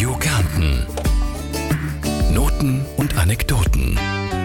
Radio Kärnten. Noten und Anekdoten.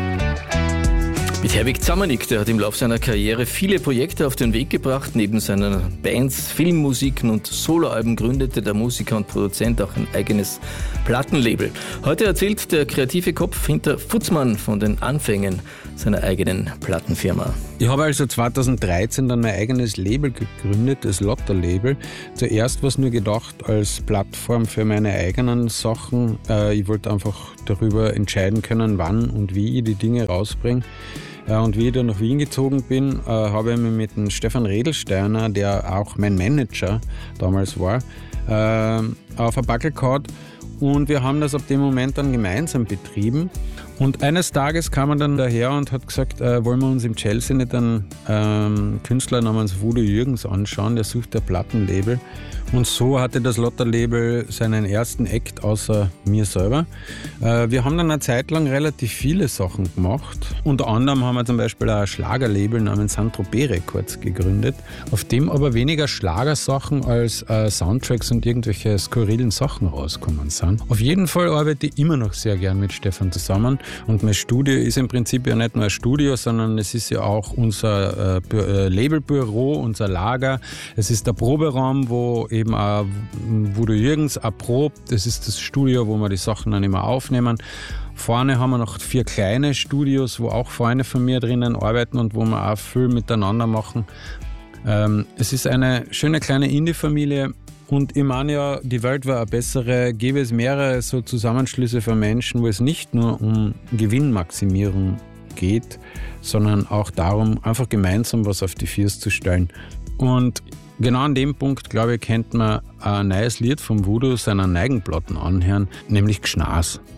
Mit Herwig Zamanik, der hat im Laufe seiner Karriere viele Projekte auf den Weg gebracht. Neben seinen Bands, Filmmusiken und Soloalben gründete der Musiker und Produzent auch ein eigenes Plattenlabel. Heute erzählt der kreative Kopf hinter Futzmann von den Anfängen seiner eigenen Plattenfirma. Ich habe also 2013 dann mein eigenes Label gegründet, das Lotter-Label. Zuerst war es nur gedacht als Plattform für meine eigenen Sachen. Ich wollte einfach darüber entscheiden können, wann und wie ich die Dinge rausbringe. Und wie ich dann nach Wien gezogen bin, habe ich mich mit dem Stefan Redelsteiner, der auch mein Manager damals war, auf ein Backel gehauen. Und wir haben das ab dem Moment dann gemeinsam betrieben. Und eines Tages kam er dann daher und hat gesagt, wollen wir uns im Chelsea nicht einen Künstler namens Voodoo Jürgens anschauen, der sucht ein Plattenlabel. Und so hatte das Lotter-Label seinen ersten Act außer mir selber. Wir haben dann eine Zeit lang relativ viele Sachen gemacht. Unter anderem haben wir zum Beispiel ein Schlagerlabel namens Saint-Tropez Records gegründet, auf dem aber weniger Schlagersachen als Soundtracks und irgendwelche skurrilen Sachen rauskommen sind. Auf jeden Fall arbeite ich immer noch sehr gern mit Stefan zusammen. Und mein Studio ist im Prinzip ja nicht nur ein Studio, sondern es ist ja auch unser Labelbüro, unser Lager. Es ist der Proberaum, wo eben auch Voodoo Jürgens erprobt. Das ist das Studio, wo wir die Sachen dann immer aufnehmen. Vorne haben wir noch 4 kleine Studios, wo auch Freunde von mir drinnen arbeiten und wo wir auch viel miteinander machen. Es ist eine schöne kleine Indie-Familie. Und ich meine ja, die Welt wäre eine bessere, gäbe es mehrere so Zusammenschlüsse von Menschen, wo es nicht nur um Gewinnmaximierung geht, sondern auch darum, einfach gemeinsam was auf die Füße zu stellen. Und genau an dem Punkt, glaube ich, könnte man ein neues Lied vom Voodoo seiner Neigenplatten anhören, nämlich Gschnas.